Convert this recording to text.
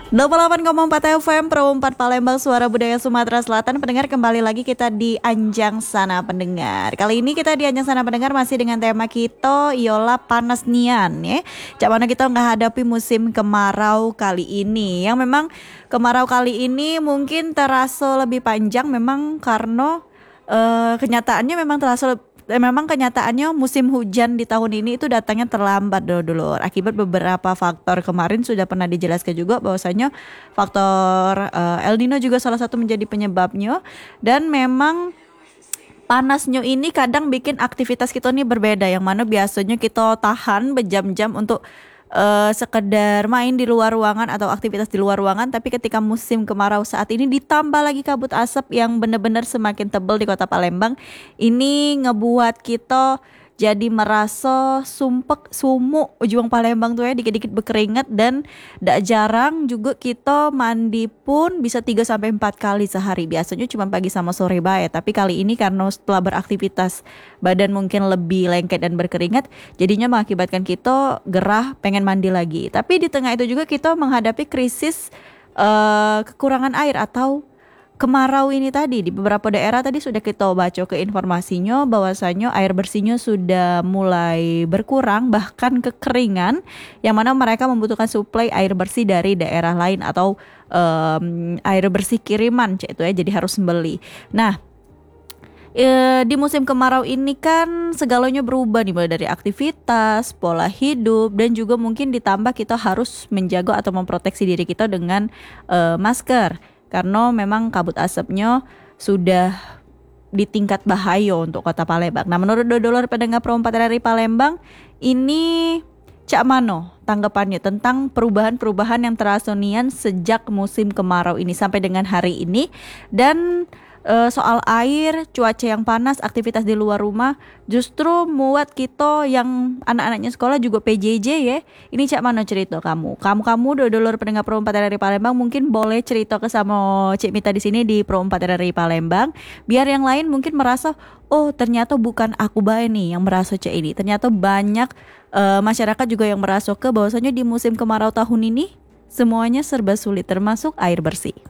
88,4 FM Pro 4 Palembang, Suara Budaya Sumatera Selatan. Pendengar, kembali lagi kita di Anjang Sana Pendengar. Kali ini kita di Anjang Sana Pendengar masih dengan tema kita Yola Panas Nian ya. Cak mana kita nggak hadapi musim kemarau kali ini. Yang memang kemarau kali ini mungkin terasa lebih panjang memang karena kenyataannya memang kenyataannya musim hujan di tahun ini itu datangnya terlambat dulu. Akibat beberapa faktor. Kemarin sudah pernah dijelaskan juga bahwasanya faktor El Nino juga salah satu menjadi penyebabnya. Dan memang panasnya ini kadang bikin aktivitas kita nih berbeda. Yang mana biasanya kita tahan berjam-jam untuk sekedar main di luar ruangan atau aktivitas di luar ruangan, tapi ketika musim kemarau saat ini ditambah lagi kabut asap yang benar-benar semakin tebal di kota Palembang, ini ngebuat kita jadi merasa sumpek sumuk ujung Palembang tuh ya, dikit-dikit berkeringat. Dan gak jarang juga kita mandi pun bisa 3-4 kali sehari. Biasanya cuma pagi sama sore bae, tapi kali ini karena setelah beraktivitas badan mungkin lebih lengket dan berkeringat, jadinya mengakibatkan kita gerah pengen mandi lagi. Tapi di tengah itu juga kita menghadapi krisis kekurangan air atau kemarau ini tadi. Di beberapa daerah tadi sudah kita baca ke informasinya bahwasanya air bersihnya sudah mulai berkurang, bahkan kekeringan, yang mana mereka membutuhkan suplai air bersih dari daerah lain atau air bersih kiriman itu ya, jadi harus membeli. Nah, di musim kemarau ini kan segalanya berubah nih, mulai dari aktivitas, pola hidup, dan juga mungkin ditambah kita harus menjaga atau memproteksi diri kita dengan masker. Karena memang kabut asapnya sudah di tingkat bahaya untuk kota Palembang. Nah, menurut Dodolor pendengar Pro 4 dari Palembang, ini cak mano tanggapannya tentang perubahan-perubahan yang terasa nian sejak musim kemarau ini sampai dengan hari ini. Dan soal air, cuaca yang panas, aktivitas di luar rumah justru muat kita yang anak-anaknya sekolah juga PJJ ya. Ini cak mana cerita kamu Dodolor pendengar Pro 4 dari Palembang, mungkin boleh cerita ke sama Cik Mita di sini di Pro 4 dari Palembang, biar yang lain mungkin merasa, oh ternyata bukan aku bae nih yang merasa cak ini. Ternyata banyak masyarakat juga yang merasa ke bahwasanya di musim kemarau tahun ini semuanya serba sulit termasuk air bersih.